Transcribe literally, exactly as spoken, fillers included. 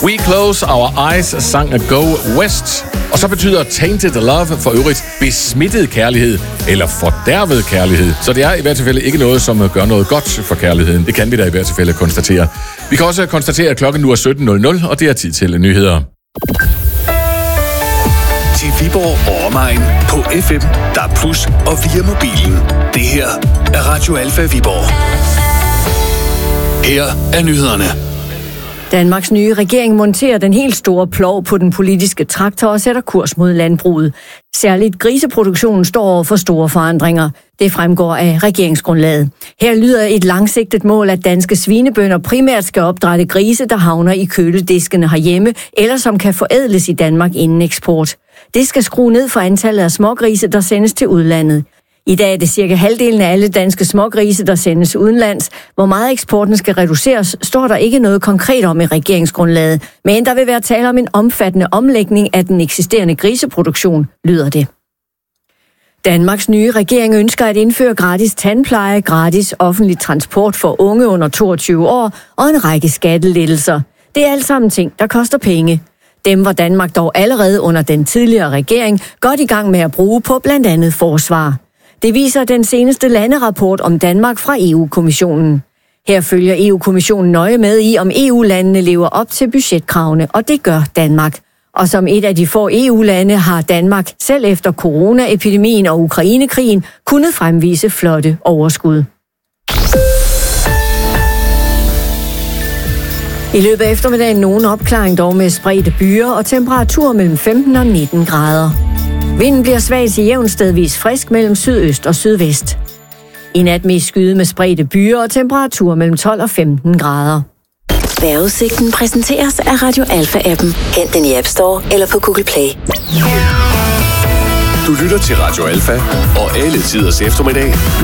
We Close Our Eyes sang Go West. Og så betyder Tainted Love for øvrigt besmittet kærlighed, eller fordærvet kærlighed. Så det er i hvert fald ikke noget, som gør noget godt for kærligheden. Det kan vi da i hvert fald konstatere. Vi kan også konstatere, at klokken nu er sytten nul nul, og det er tid til nyheder. Til Viborg og omegn på F M, D A B plus og via mobilen. Det her er Radio Alfa Viborg. Her er nyhederne. Danmarks nye regering monterer den helt store plov på den politiske traktor og sætter kurs mod landbruget. Særligt griseproduktionen står over for store forandringer. Det fremgår af regeringsgrundlaget. Her lyder et langsigtet mål, at danske svinebønder primært skal opdrætte grise, der havner i kølediskene herhjemme, eller som kan forædles i Danmark inden eksport. Det skal skrue ned for antallet af smågrise, der sendes til udlandet. I dag er det cirka halvdelen af alle danske smågrise, der sendes udenlands. Hvor meget eksporten skal reduceres, står der ikke noget konkret om i regeringsgrundlaget. Men der vil være tale om en omfattende omlægning af den eksisterende griseproduktion, lyder det. Danmarks nye regering ønsker at indføre gratis tandpleje, gratis offentlig transport for unge under toogtyve år og en række skattelettelser. Det er alt sammen ting, der koster penge. Dem var Danmark dog allerede under den tidligere regering godt i gang med at bruge på blandt andet forsvar. Det viser den seneste landerapport om Danmark fra E U-kommissionen. Her følger E U-kommissionen nøje med i, om E U-landene lever op til budgetkravene, og det gør Danmark. Og som et af de få E U-lande har Danmark, selv efter coronaepidemien og Ukrainekrigen, kunnet fremvise flotte overskud. I løbet af eftermiddagen nogen opklaring dog med spredte byer og temperaturer mellem femten og nitten grader. Vinden bliver svag til jævn stedvis frisk mellem sydøst og sydvest. I nat mest skyde med spredte byer og temperaturer mellem tolv og femten grader. Vejrudsigten præsenteres af Radio Alfa-appen. Hent den i App Store eller på Google Play. Du lytter til Radio Alfa og alle tiders eftermiddag.